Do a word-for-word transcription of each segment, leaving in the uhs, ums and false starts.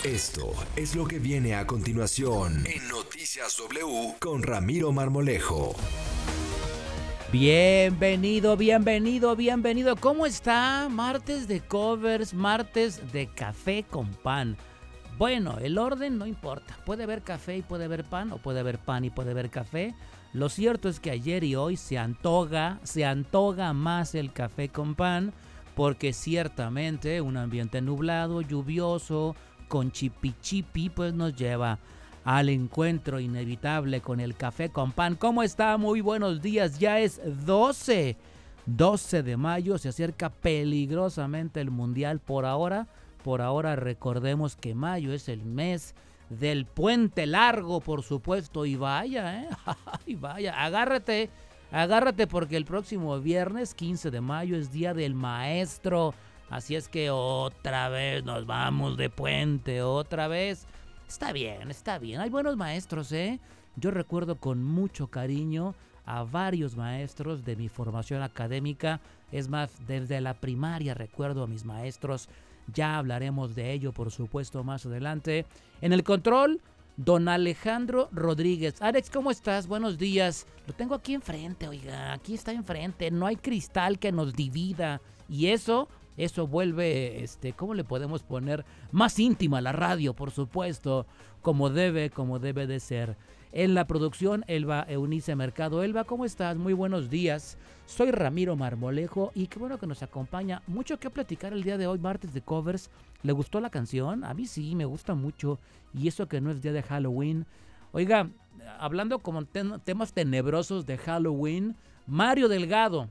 Esto es lo que viene a continuación en Noticias W con Ramiro Marmolejo. Bienvenido, bienvenido, bienvenido. ¿Cómo está? Martes de covers, martes de café con pan. Bueno, el orden no importa. Puede haber café y puede haber pan, o puede haber pan y puede haber café. Lo cierto es que ayer y hoy se antoja, se antoja más el café con pan, porque ciertamente un ambiente nublado, lluvioso, con chipi chipi, pues nos lleva al encuentro inevitable con el café con pan. ¿Cómo está? Muy buenos días. Ya es doce de mayo. Se acerca peligrosamente el mundial por ahora. Por ahora recordemos que mayo es el mes del puente largo, por supuesto. Y vaya, ¿eh? Y vaya, agárrate, agárrate porque el próximo viernes quince de mayo es Día del Maestro. Así es que otra vez nos vamos de puente, otra vez. Está bien, está bien. Hay buenos maestros, ¿eh? Yo recuerdo con mucho cariño a varios maestros de mi formación académica. Es más, desde la primaria recuerdo a mis maestros. Ya hablaremos de ello, por supuesto, más adelante. En el control, don Alejandro Rodríguez. Alex, ¿cómo estás? Buenos días. Lo tengo aquí enfrente, oiga. Aquí está enfrente. No hay cristal que nos divida. Y eso... Eso vuelve, este, ¿cómo le podemos poner? Más íntima la radio, por supuesto, como debe, como debe de ser. En la producción, Elba Eunice Mercado. Elba, ¿cómo estás? Muy buenos días. Soy Ramiro Marmolejo y qué bueno que nos acompaña. Mucho que platicar el día de hoy, martes de covers. ¿Le gustó la canción? A mí sí, me gusta mucho. Y eso que no es día de Halloween. Oiga, hablando como ten- temas tenebrosos de Halloween, Mario Delgado.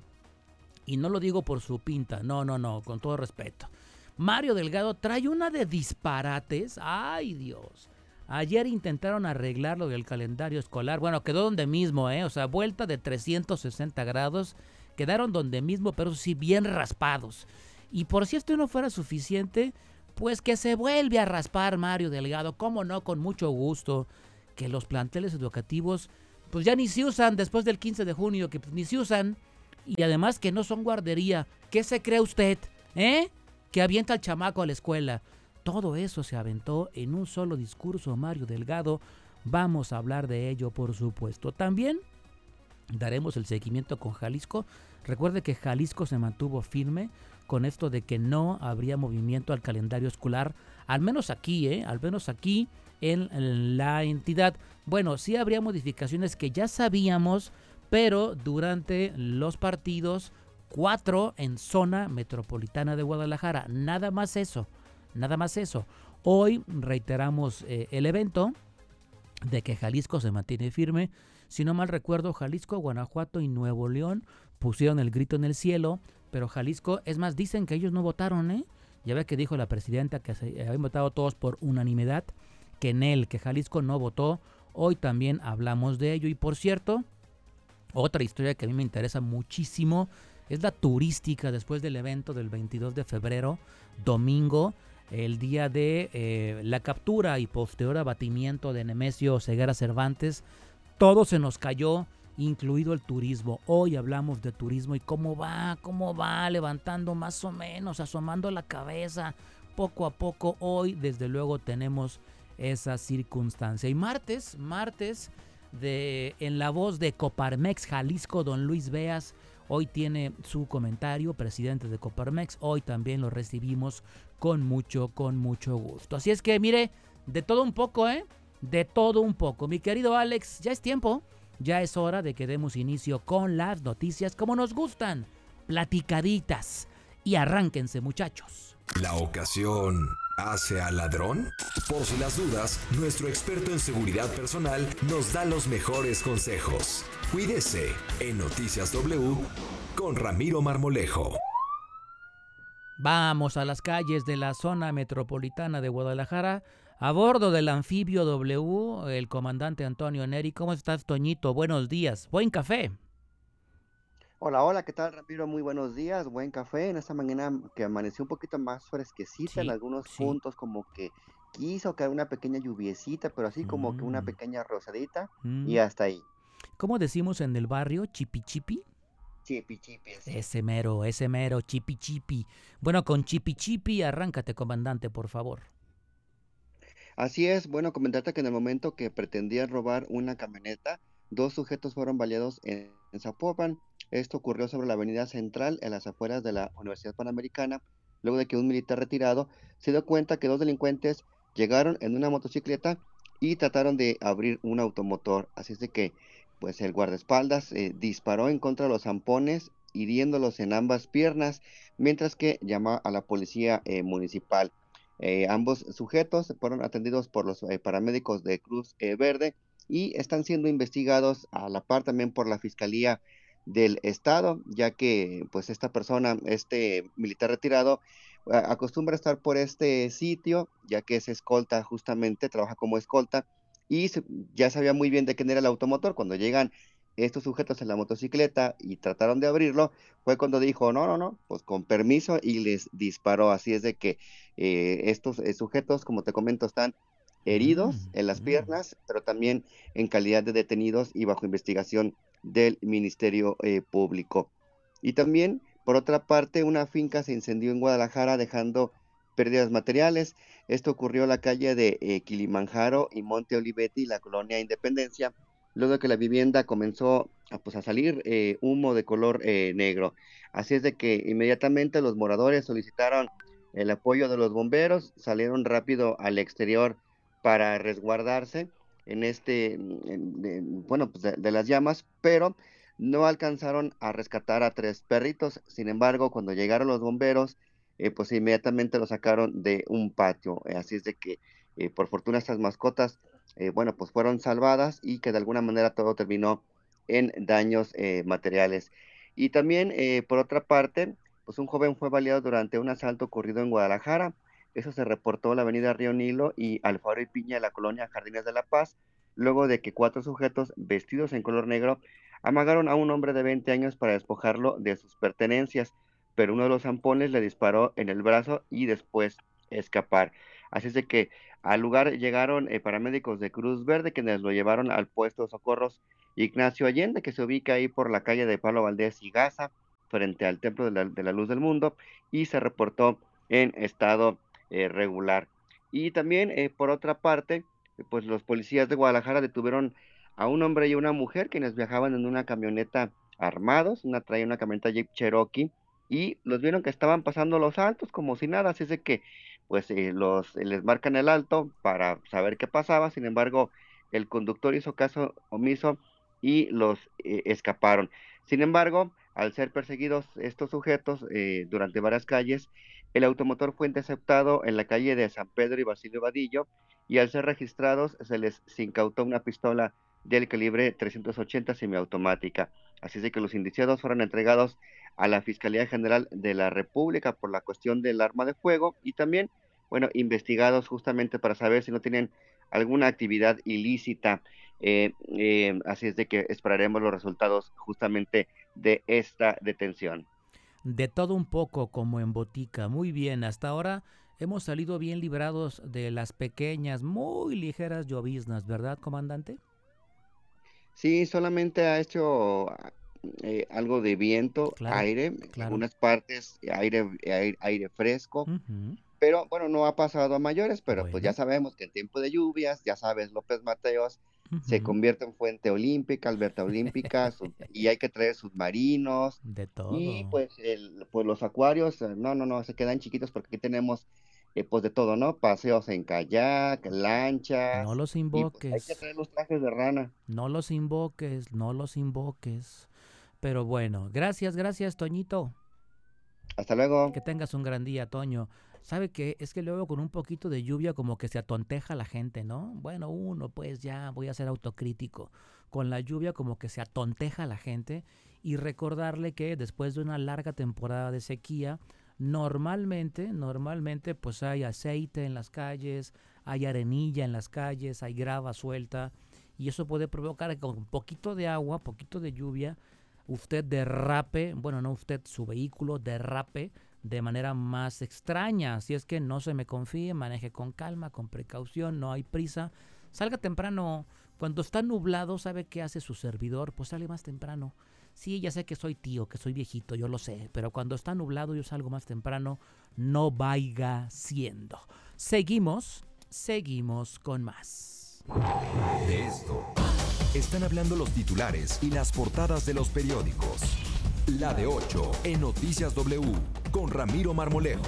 Y no lo digo por su pinta, no, no, no, con todo respeto. Mario Delgado trae una de disparates. ¡Ay, Dios! Ayer intentaron arreglar lo del calendario escolar. Bueno, quedó donde mismo, ¿eh? O sea, vuelta de trescientos sesenta grados. Quedaron donde mismo, pero sí bien raspados. Y por si esto no fuera suficiente, pues que se vuelve a raspar Mario Delgado. ¿Cómo no? Con mucho gusto. Que los planteles educativos, pues ya ni se usan después del quince de junio, que pues ni se usan. Y además que no son guardería. ¿Qué se cree usted? ¿Eh? Que avienta al chamaco a la escuela. Todo eso se aventó en un solo discurso Mario Delgado. Vamos a hablar de ello, por supuesto. También daremos el seguimiento con Jalisco. Recuerde que Jalisco se mantuvo firme con esto de que no habría movimiento al calendario escolar. Al menos aquí, ¿eh? Al menos aquí en la entidad. Bueno, sí habría modificaciones que ya sabíamos, pero durante los partidos, cuatro en zona metropolitana de Guadalajara. Nada más eso, nada más eso. Hoy reiteramos eh, el evento de que Jalisco se mantiene firme. Si no mal recuerdo, Jalisco, Guanajuato y Nuevo León pusieron el grito en el cielo, pero Jalisco, es más, dicen que ellos no votaron, ¿eh? Ya ve que dijo la presidenta que se habían votado todos por unanimidad, que en él, que Jalisco no votó. Hoy también hablamos de ello y, por cierto, otra historia que a mí me interesa muchísimo es la turística después del evento del veintidós de febrero, domingo, el día de eh, la captura y posterior abatimiento de Nemesio Ceguera Cervantes. Todo se nos cayó, incluido el turismo. Hoy hablamos de turismo y cómo va, cómo va levantando más o menos, asomando la cabeza poco a poco. Hoy, desde luego, tenemos esa circunstancia. Y martes, martes... De, en la voz de Coparmex Jalisco, don Luis Beas, hoy tiene su comentario, presidente de Coparmex. Hoy también lo recibimos con mucho, con mucho gusto. Así es que mire, de todo un poco, ¿eh? De todo un poco. Mi querido Alex, ya es tiempo, ya es hora de que demos inicio con las noticias como nos gustan, platicaditas. Y arránquense, muchachos. ¿La ocasión hace al ladrón? Por si las dudas, nuestro experto en seguridad personal nos da los mejores consejos. Cuídese en Noticias W con Ramiro Marmolejo. Vamos a las calles de la zona metropolitana de Guadalajara a bordo del anfibio W, el comandante Antonio Neri. ¿Cómo estás, Toñito? Buenos días. Buen café. Hola, hola, ¿qué tal, Ramiro? Muy buenos días, buen café en esta mañana que amaneció un poquito más fresquecita en Sí, algunos sí. puntos, como que quiso caer una pequeña lluviecita, pero así como que una Mm, pequeña rosadita mm. y hasta ahí. ¿Cómo decimos en el barrio? ¿Chipi chipi? Chipi, chipi, así. Ese mero, ese mero, chipi chipi. Bueno, con chipi chipi, arráncate, comandante, por favor. Así es, bueno, comentarte que en el momento que pretendían robar una camioneta, dos sujetos fueron baleados en, en Zapopan. Esto ocurrió sobre la avenida Central, en las afueras de la Universidad Panamericana, luego de que un militar retirado se dio cuenta que dos delincuentes llegaron en una motocicleta y trataron de abrir un automotor. Así es de que, pues el guardaespaldas eh, disparó en contra de los zampones, hiriéndolos en ambas piernas, mientras que llamó a la policía eh, municipal. Eh, ambos sujetos fueron atendidos por los eh, paramédicos de Cruz eh, Verde y están siendo investigados a la par también por la Fiscalía del Estado, ya que pues esta persona, este militar retirado, a- acostumbra estar por este sitio, ya que es escolta justamente, trabaja como escolta y se- ya sabía muy bien de quién era el automotor. Cuando llegan estos sujetos en la motocicleta y trataron de abrirlo, fue cuando dijo, no, no, no, pues con permiso y les disparó. Así es de que eh, estos eh, sujetos, como te comento, están heridos Mm, en las mm. piernas, pero también en calidad de detenidos y bajo investigación del Ministerio eh, Público. Y también, por otra parte, una finca se incendió en Guadalajara dejando pérdidas materiales. Esto ocurrió en la calle de eh, Kilimanjaro y Monte Olivetti, la colonia Independencia, luego de que la vivienda comenzó a, pues, a salir eh, humo de color eh, negro. Así es de que inmediatamente los moradores solicitaron el apoyo de los bomberos, salieron rápido al exterior para resguardarse en este, mm, en- de- bueno, pues de, de las llamas, pero no alcanzaron a rescatar a tres perritos. Sin embargo, cuando llegaron los bomberos, eh, pues inmediatamente los sacaron de un patio. Eh, así es de que, eh, por fortuna, estas mascotas, eh, bueno, pues fueron salvadas y que de alguna manera todo terminó en daños eh, materiales. Y también, eh, por otra parte, pues un joven fue baleado durante un asalto ocurrido en Guadalajara. Eso se reportó en la avenida Río Nilo y Alfaro y Piña de la colonia Jardines de la Paz, luego de que cuatro sujetos vestidos en color negro amagaron a un hombre de veinte años para despojarlo de sus pertenencias, pero uno de los zampones le disparó en el brazo y después escapar. Así es de que al lugar llegaron eh, paramédicos de Cruz Verde, quienes lo llevaron al puesto de socorros Ignacio Allende, que se ubica ahí por la calle de Pablo Valdés y Gaza, frente al Templo de la, de la Luz del Mundo, y se reportó en estado eh, regular. Y también, eh, por otra parte, eh, pues los policías de Guadalajara detuvieron a un hombre y una mujer quienes viajaban en una camioneta armados, una traía una camioneta Jeep Cherokee, y los vieron que estaban pasando los altos como si nada, así es de que pues eh, los, eh, les marcan el alto para saber qué pasaba. Sin embargo, el conductor hizo caso omiso y los eh, escaparon. Sin embargo, al ser perseguidos estos sujetos eh, durante varias calles, el automotor fue interceptado en la calle de San Pedro y Basilio Vadillo, y al ser registrados se les incautó una pistola del calibre trescientos ochenta semiautomática. Así es de que los indiciados fueron entregados a la Fiscalía General de la República por la cuestión del arma de fuego y también, bueno, investigados justamente para saber si no tienen alguna actividad ilícita. Eh, eh, así es de que esperaremos los resultados justamente de esta detención. De todo un poco como en botica. Muy bien, hasta ahora hemos salido bien librados de las pequeñas, muy ligeras lloviznas, ¿verdad, comandante? Sí, solamente ha hecho ah, eh, algo de viento, Claro, aire, en claro. algunas partes aire, aire, aire fresco, Ujú. pero bueno, no ha pasado a mayores, pero pues ya Bueno. sabemos que en tiempo de lluvias, ya sabes, López Mateos se Ujú. convierte en fuente olímpica, alberta olímpica, sub- y hay que traer submarinos, De y todo. pues, el, pues los acuarios, eh, no, no, no, se quedan chiquitos porque aquí tenemos eh, pues de todo, ¿no? Paseos en kayak, No lanchas, los y pues hay que invoques, traer los trajes de rana. no los invoques, no los invoques. Pero bueno, gracias, gracias, Toñito. Hasta luego. Que tengas un gran día, Toño. ¿Sabe qué? Es que luego con un poquito de lluvia como que se atonteja la gente, ¿no? Bueno, uno, pues ya voy a ser autocrítico. Con la lluvia como que se atonteja la gente y recordarle que después de una larga temporada de sequía, normalmente, normalmente pues hay aceite en las calles, hay arenilla en las calles, hay grava suelta y eso puede provocar que con un poquito de agua, poquito de lluvia, usted derrape, bueno, no usted, su vehículo derrape de manera más extraña. Así es que no se me confíe, maneje con calma, con precaución, no hay prisa. Salga temprano. Cuando está nublado, ¿sabe qué hace su servidor? Pues sale más temprano. Sí, ya sé que soy tío, que soy viejito, yo lo sé, pero cuando está nublado yo salgo más temprano, no vaya siendo. Seguimos seguimos con más. De esto están hablando los titulares y las portadas de los periódicos. La de ocho en Noticias W con Ramiro Marmolejo.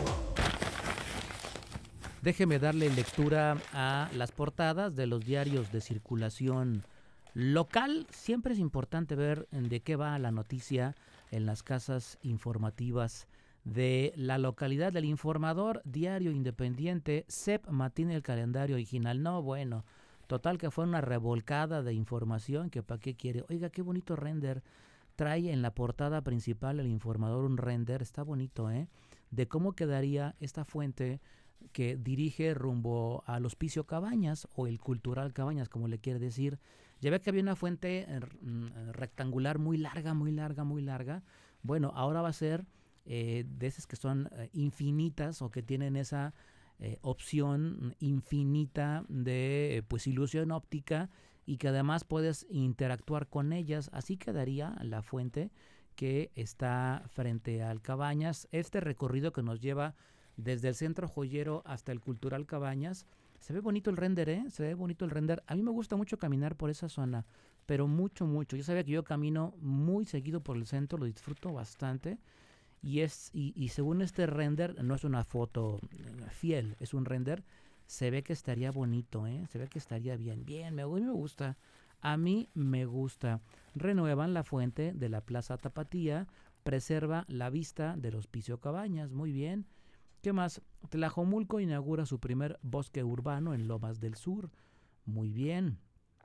Déjeme darle lectura a las portadas de los diarios de circulación local. Siempre es importante ver de qué va la noticia en las casas informativas de la localidad. Del Informador, Diario Independiente, C E P mantiene el calendario original. No, bueno, total que fue una revolcada de información que para qué quiere. Oiga, qué bonito render. Trae en la portada principal El Informador un render, está bonito, ¿eh? De cómo quedaría esta fuente que dirige rumbo al Hospicio Cabañas o el Cultural Cabañas, como le quiere decir. Ya ve que había una fuente eh, rectangular muy larga, muy larga, muy larga. Bueno, ahora va a ser eh, de esas que son eh, infinitas o que tienen esa eh, opción infinita de eh, pues ilusión óptica y que además puedes interactuar con ellas. Así quedaría la fuente que está frente al Cabañas. Este recorrido que nos lleva desde el Centro Joyero hasta el Cultural Cabañas. Se ve bonito el render, ¿eh? Se ve bonito el render. A mí me gusta mucho caminar por esa zona, pero mucho, mucho. Yo sabía que yo camino muy seguido por el centro, lo disfruto bastante. Y, es, y, y según este render, no es una foto fiel, es un render. Se ve que estaría bonito, ¿eh? Se ve que estaría bien. Bien, me, me gusta. A mí me gusta. Renuevan la fuente de la Plaza Tapatía. Preserva la vista del Hospicio Cabañas. Muy bien. ¿Qué más? Tlajomulco inaugura su primer bosque urbano en Lomas del Sur. Muy bien.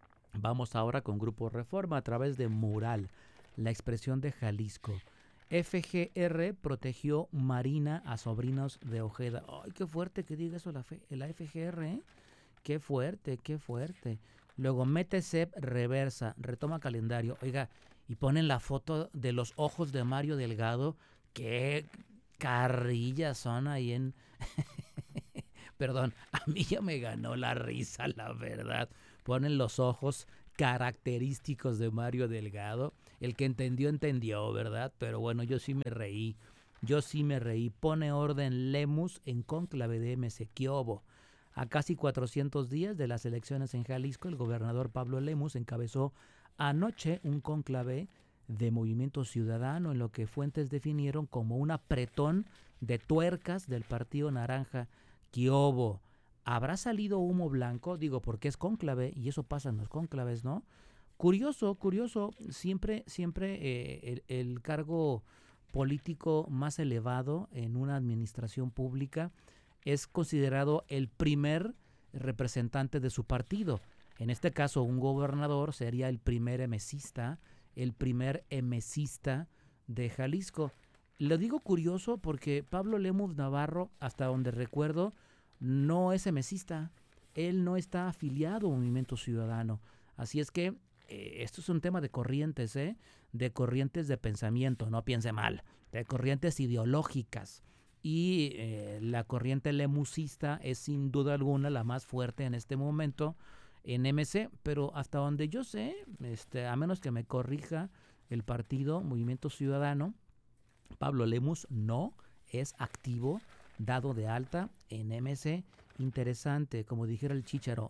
Vamos ahora con Grupo Reforma a través de Mural, la expresión de Jalisco. F G R protegió Marina a sobrinos de Ojeda. Ay, qué fuerte que diga eso la, fe, la F G R, ¿eh? Qué fuerte, qué fuerte. Luego mete C E P, reversa, retoma calendario. Oiga, y ponen la foto de los ojos de Mario Delgado. Qué carrillas son ahí en... Perdón, a mí ya me ganó la risa, la verdad. Ponen los ojos característicos de Mario Delgado. El que entendió, entendió, ¿verdad? Pero bueno, yo sí me reí. Yo sí me reí. Pone orden Lemus en cónclave de M C. ¿Qué hubo? A casi cuatrocientos días de las elecciones en Jalisco, el gobernador Pablo Lemus encabezó anoche un cónclave de Movimiento Ciudadano en lo que fuentes definieron como un apretón de tuercas del Partido Naranja. ¿Qué hubo? ¿Habrá salido humo blanco? Digo, porque es cónclave y eso pasa en los cónclaves, ¿no? Curioso, curioso, siempre, siempre eh, el, el cargo político más elevado en una administración pública es considerado el primer representante de su partido. En este caso, un gobernador sería el primer emesista, el primer emesista de Jalisco. Lo digo curioso porque Pablo Lemus Navarro, hasta donde recuerdo, no es emesista. Él no está afiliado a Movimiento Ciudadano. Así es que eh, esto es un tema de corrientes, ¿eh? De corrientes de pensamiento, no piense mal, de corrientes ideológicas. Y eh, la corriente lemusista es sin duda alguna la más fuerte en este momento en M C, pero hasta donde yo sé, este, a menos que me corrija el partido Movimiento Ciudadano, Pablo Lemus no es activo, dado de alta en M C. Interesante, como dijera el Chícharo,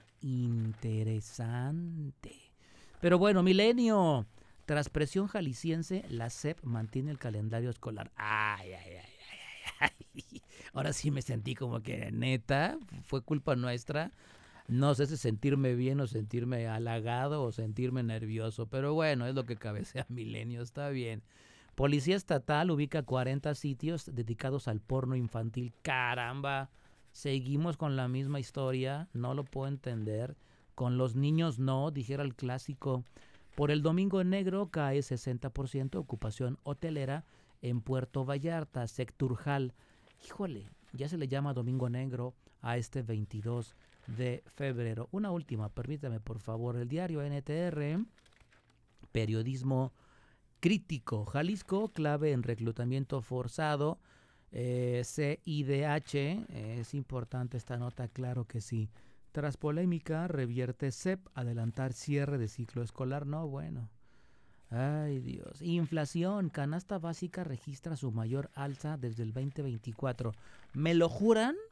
interesante. Pero bueno, Milenio, tras presión jalisciense, la C E P mantiene el calendario escolar. Ay, ay, ay, ay, ay, ay. Ahora sí me sentí como que neta, fue culpa nuestra. No sé si sentirme bien o sentirme halagado o sentirme nervioso, pero bueno, es lo que cabecea Milenio, está bien. Policía Estatal ubica cuarenta sitios dedicados al porno infantil. ¡Caramba! Seguimos con la misma historia, no lo puedo entender. Con los niños no, dijera el clásico. Por el Domingo Negro cae sesenta por ciento ocupación hotelera en Puerto Vallarta, Secturjal. Híjole, ya se le llama Domingo Negro a este veintidós de febrero. Una última, permítame por favor, el diario N T R, periodismo crítico. Jalisco, clave en reclutamiento forzado. Eh, C I D H, eh, es importante esta nota, claro que sí. Tras polémica, revierte C E P, adelantar cierre de ciclo escolar. No, bueno. Ay, Dios. Inflación, canasta básica registra su mayor alza desde el veinte veinticuatro. ¿Me lo juran?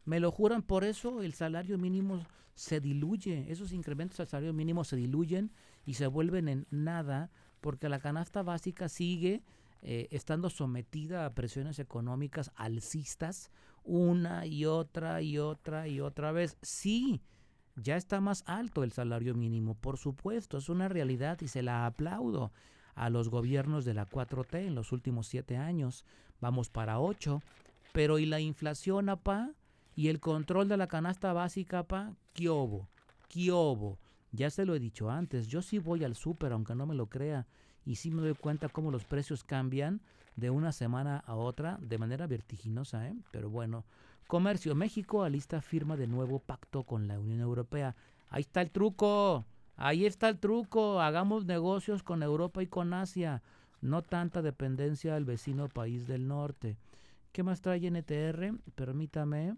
Me lo juran, por eso el salario mínimo se diluye. Esos incrementos al salario mínimo se diluyen y se vuelven en nada porque la canasta básica sigue eh, estando sometida a presiones económicas alcistas una y otra y otra y otra vez. Sí, ya está más alto el salario mínimo, por supuesto, es una realidad y se la aplaudo a los gobiernos de la cuatro T en los últimos siete años. Vamos para ocho. Pero ¿y la inflación, apá? ¿Y el control de la canasta básica, apá? ¿Qué obo? ¿Qué obo? Ya se lo he dicho antes, yo sí voy al súper, aunque no me lo crea, y sí me doy cuenta cómo los precios cambian de una semana a otra de manera vertiginosa, ¿eh? Pero bueno, Comercio. México alista firma de nuevo pacto con la Unión Europea. Ahí está el truco, ahí está el truco. Hagamos negocios con Europa y con Asia. No tanta dependencia del vecino país del norte. ¿Qué más trae N T R? Permítame.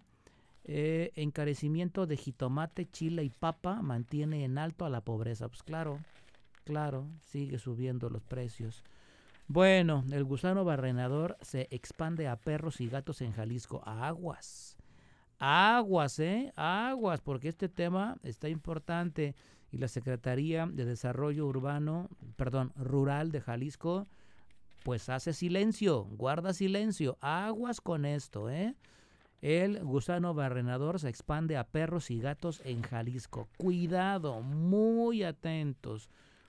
Eh, encarecimiento de jitomate, chile y papa mantiene en alto a la pobreza. Pues claro, claro, sigue subiendo los precios. Bueno, el gusano barrenador se expande a perros y gatos en Jalisco. Aguas, aguas, ¿eh? Aguas, porque este tema está importante y la Secretaría de Desarrollo Urbano, perdón, Rural de Jalisco, pues hace silencio, guarda silencio. Aguas con esto, ¿eh? El gusano barrenador se expande a perros y gatos en Jalisco. Cuidado, muy atentos.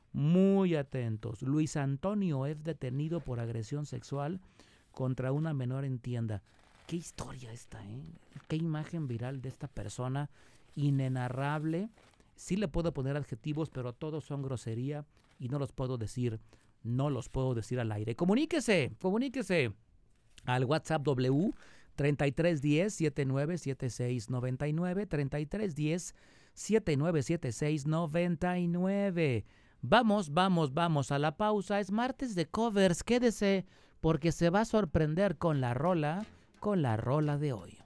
Muy atentos. Luis Antonio es detenido por agresión sexual contra una menor en tienda. Qué historia esta, ¿eh? Qué imagen viral de esta persona inenarrable. Sí le puedo poner adjetivos, pero todos son grosería y no los puedo decir. No los puedo decir al aire. Comuníquese, comuníquese al WhatsApp W treinta y tres diez, setenta y nueve setenta y seis noventa y nueve, treinta y tres diez, setenta y nueve setenta y seis noventa y nueve. Vamos, vamos, vamos a la pausa. Es martes de covers. Quédese porque se va a sorprender con la rola, con la rola de hoy.